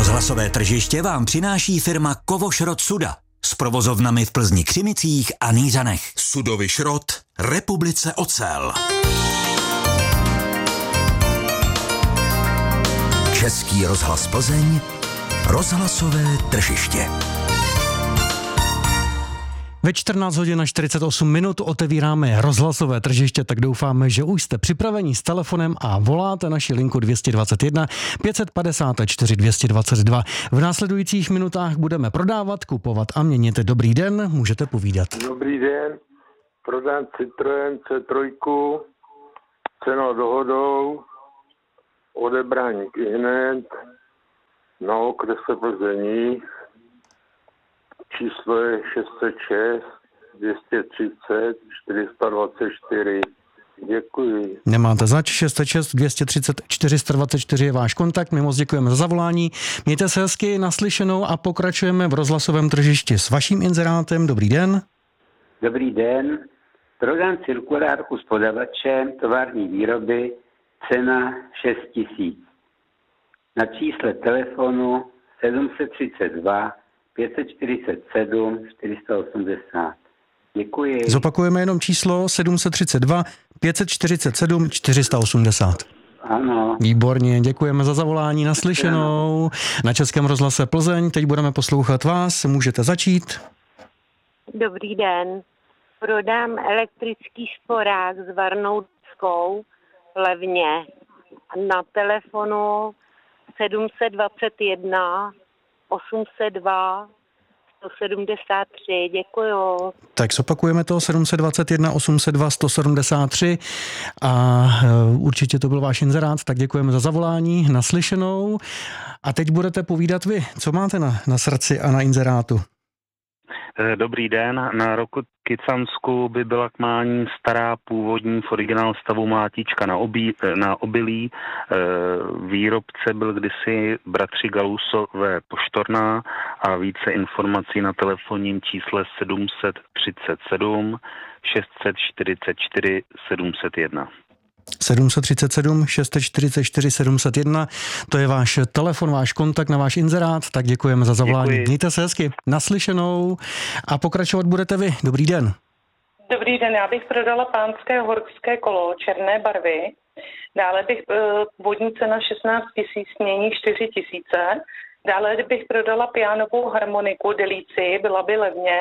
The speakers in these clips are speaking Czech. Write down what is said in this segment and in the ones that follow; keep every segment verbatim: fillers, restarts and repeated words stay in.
Rozhlasové tržiště vám přináší firma Kovošrot Suda s provozovnami v Plzni, Křimicích a Nýřanech. Sudový šrot, Republice Ocel. Český rozhlas Plzeň, rozhlasové tržiště. Ve čtrnáct hodin a čtyřicet osm minut otevíráme rozhlasové tržiště, tak doufáme, že už jste připraveni s telefonem a voláte naši linku dvě stě dvacet jedna pět set padesát čtyři dvě stě dvacet dva. V následujících minutách budeme prodávat, kupovat a měnit. Dobrý den, můžete povídat. Dobrý den, prodám Citroën C tři, cena dohodou, odebrání hned, na okrese Plzeň. Číslo je šest set šest dvě stě třicet čtyři sta dvacet čtyři. Děkuji. Nemáte zač, šest set šest dvě stě třicet čtyři sta dvacet čtyři je váš kontakt. My moc děkujeme za zavolání. Mějte se hezky, naslyšenou a pokračujeme v rozhlasovém tržišti s vaším inzerátem. Dobrý den. Dobrý den. Prodám cirkulárku s podavačem tovární výroby, cena šest tisíc. Na čísle telefonu sedm set třicet dva pět set čtyřicet sedm čtyři sta osmdesát. Děkuji. Zopakujeme jenom číslo sedm set třicet dva pět set čtyřicet sedm čtyři sta osmdesát. Ano. Výborně, děkujeme za zavolání, naslyšenou. Na Českém rozhlase Plzeň, teď budeme poslouchat vás, můžete začít. Dobrý den, prodám elektrický sporák s varnou deskou levně na telefonu sedm set dvacet jedna osm set dva sto sedmdesát tři. Děkuju. Tak zopakujeme to sedm set dvacet jedna osm set dva sto sedmdesát tři a určitě to byl váš inzerát, tak děkujeme za zavolání, naslyšenou. A teď budete povídat vy, co máte na, na srdci a na inzerátu. Dobrý den, na roku Kicansku by byla k mání stará původní v originál stavu mlátička na, obí, na obilí. Výrobce byl kdysi bratři Galusové Poštorná a více informací na telefonním čísle sedm set třicet sedm šest set čtyřicet čtyři sedm set jedna. sedm set třicet sedm šest set čtyřicet čtyři sedm set jedna, to je váš telefon, váš kontakt na váš inzerát, tak děkujeme za zavolání. Děkuji. Mějte se hezky, naslyšenou a pokračovat budete vy. Dobrý den. Dobrý den, já bych prodala pánské horské kolo černé barvy, dále bych vodní cena šestnáct tisíc, smění čtyři tisíce, dále bych prodala pianovou harmoniku Delici, byla by levně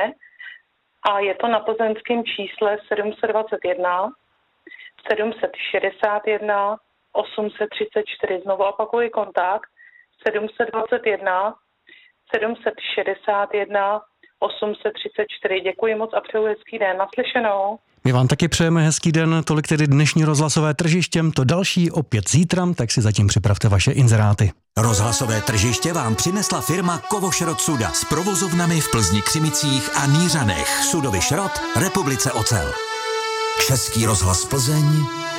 a je to na plzeňském čísle sedm set dvacet jedna sedm set šedesát jedna osm set třicet čtyři. Znovu opakuji kontakt sedm set dvacet jedna sedm set šedesát jedna osm set třicet čtyři. Děkuji moc a přeju hezký den. Naslyšenou. My vám taky přejeme hezký den, tolik tedy dnešní rozhlasové tržištěm, to další opět zítra, tak si zatím připravte vaše inzeráty. Rozhlasové tržiště vám přinesla firma Kovošrot Suda s provozovnami v Plzni, Křimicích a Nýřanech. Sudový šrot, Republice Ocel. Český rozhlas Plzeň,